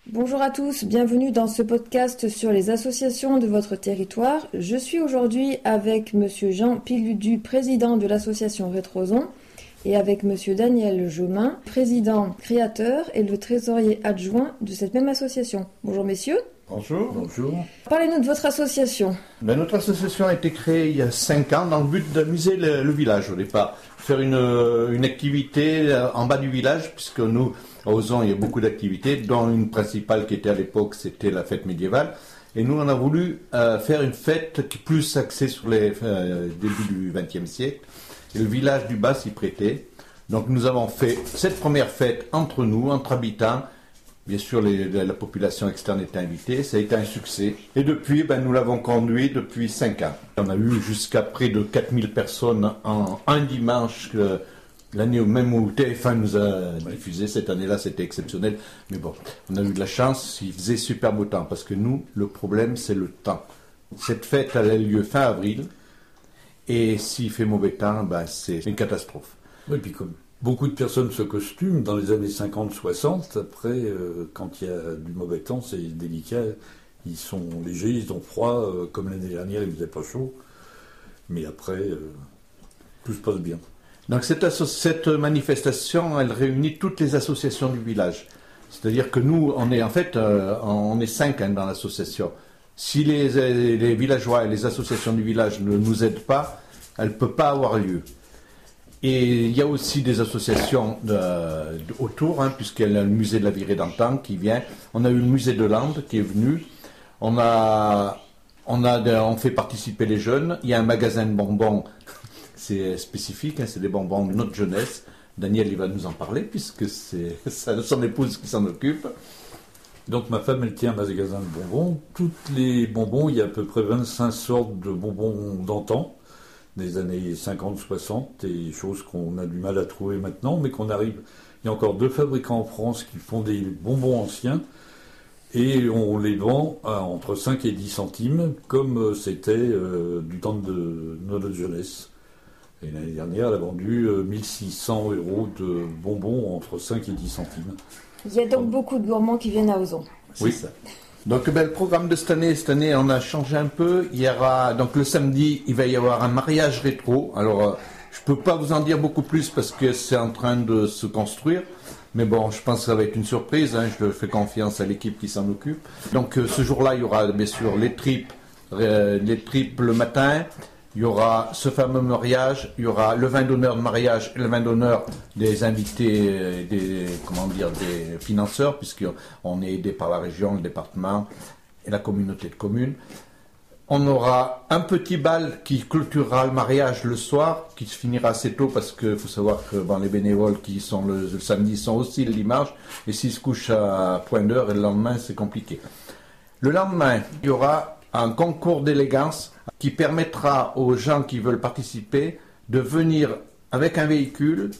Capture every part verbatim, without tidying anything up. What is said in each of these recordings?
Bonjour à tous, bienvenue dans ce podcast sur les associations de votre territoire. Je suis aujourd'hui avec Monsieur Jean Piludu, président de l'association Rétroson, et avec Monsieur Daniel Jomain, président créateur et le trésorier adjoint de cette même association. Bonjour messieurs. Bonjour. Bonjour. Parlez-nous de votre association. Ben, notre association a été créée il y a cinq ans dans le but d'amuser le, le village au départ. Faire une, une activité en bas du village, puisque nous, à Ozon, il y a beaucoup d'activités, dont une principale qui était à l'époque, c'était la fête médiévale. Et nous, on a voulu euh, faire une fête qui est plus axée sur les euh, débuts du vingtième siècle. Et le village du bas s'y prêtait. Donc nous avons fait cette première fête entre nous, entre habitants. Bien sûr, les, la, la population externe était invitée, ça a été un succès. Et depuis, ben, nous l'avons conduit depuis cinq ans. On a eu jusqu'à près de quatre mille personnes en un dimanche, que, l'année même où T F un nous a diffusé. Cette année-là, c'était exceptionnel. Mais bon, on a eu de la chance, il faisait super beau temps. Parce que nous, le problème, c'est le temps. Cette fête, elle a lieu fin avril. Et s'il fait mauvais temps, ben, c'est une catastrophe. Oui, puis comme beaucoup de personnes se costument dans les années cinquante soixante, après, euh, quand il y a du mauvais temps, c'est délicat. Ils sont légers, ils ont froid, euh, comme l'année dernière, il ne faisait pas chaud. Mais après, euh, tout se passe bien. Donc cette, asso- cette manifestation, elle réunit toutes les associations du village. C'est-à-dire que nous, on est en fait, euh, on est cinq hein, dans l'association. Si les, les villageois et les associations du village ne nous aident pas, elle ne peut pas avoir lieu. Et il y a aussi des associations de, de, autour, hein, puisqu'il y a le musée de la Virée d'antan qui vient. On a eu le musée de Landes qui est venu. On a, on a, on fait participer les jeunes. Il y a un magasin de bonbons, c'est spécifique, hein, c'est des bonbons de notre jeunesse. Daniel, il va nous en parler, puisque c'est son épouse qui s'en occupe. Donc ma femme, elle tient un magasin de bonbons. Toutes les bonbons, il y a à peu près vingt-cinq sortes de bonbons d'antan, des années cinquante soixante, et choses qu'on a du mal à trouver maintenant, mais qu'on arrive. Il y a encore deux fabricants en France qui font des bonbons anciens, et on les vend à entre cinq et dix centimes, comme c'était euh, du temps de notre jeunesse. Et l'année dernière, elle a vendu euh, mille six cents euros de bonbons entre cinq et dix centimes. Il y a donc beaucoup de gourmands qui viennent à Ozon. Oui, ça. Donc ben, le programme de cette année, cette année on a changé un peu. Il y aura donc le samedi, il va y avoir un mariage rétro. Alors euh, je peux pas vous en dire beaucoup plus parce que c'est en train de se construire. Mais bon, je pense que ça va être une surprise. Hein, je fais confiance à l'équipe qui s'en occupe. Donc euh, ce jour-là, il y aura bien sûr les tripes, euh, les tripes le matin. Il y aura ce fameux mariage, il y aura le vin d'honneur de mariage et le vin d'honneur des invités, des, comment dire, des financeurs, puisqu'on est aidé par la région, le département et la communauté de communes. On aura un petit bal qui clôturera le mariage le soir, qui se finira assez tôt, parce qu'il faut savoir que bon, les bénévoles qui sont le, le samedi sont aussi le dimanche, et s'ils se couchent à point d'heure, et le lendemain, c'est compliqué. Le lendemain, il y aura un concours d'élégance qui permettra aux gens qui veulent participer de venir avec un véhicule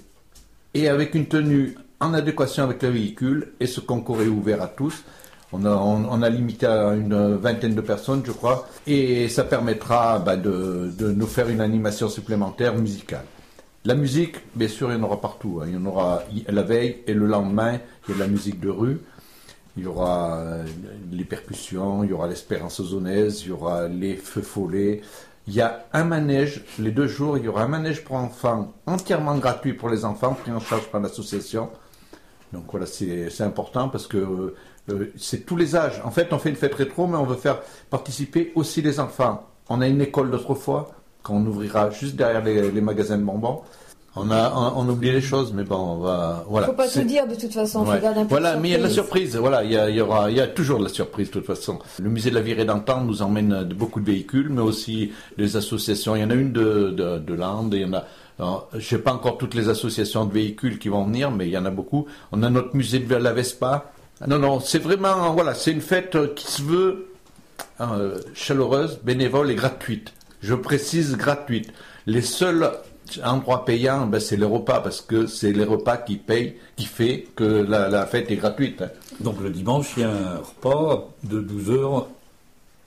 et avec une tenue en adéquation avec le véhicule, et ce concours est ouvert à tous. On a, on, on a limité à une vingtaine de personnes, je crois, et ça permettra bah, de, de nous faire une animation supplémentaire musicale. La musique, bien sûr, il y en aura partout. Hein. Il y en aura la veille et le lendemain, il y a de la musique de rue. Il y aura les percussions, il y aura l'espérance ozonnaise, il y aura les feux follets. Il y a un manège, les deux jours, il y aura un manège pour enfants entièrement gratuit pour les enfants, pris en charge par l'association. Donc voilà, c'est, c'est important parce que euh, c'est tous les âges. En fait, on fait une fête rétro, mais on veut faire participer aussi les enfants. On a une école d'autrefois, qu'on ouvrira juste derrière les, les magasins de bonbons. On a, on, on oublie les choses, mais bon, on va, voilà. Faut pas c'est... tout dire de toute façon. Ouais. Faut garder un peu voilà, de mais il y a de la surprise. surprise. Voilà, il y a, il y aura, il y a toujours de la surprise de toute façon. Le musée de la Virée d'antan nous emmène de beaucoup de véhicules, mais aussi des associations. Il y en a une de, de, de Landes, et il y en a. Alors, je sais pas encore toutes les associations de véhicules qui vont venir, mais il y en a beaucoup. On a notre musée de la Vespa. Non, non, c'est vraiment, voilà, c'est une fête qui se veut euh, chaleureuse, bénévole et gratuite. Je précise gratuite. Les seuls endroits payants, ben, c'est les repas, parce que c'est les repas qui payent, qui fait que la, la fête est gratuite. Hein. Donc le dimanche, il y a un repas de douze heures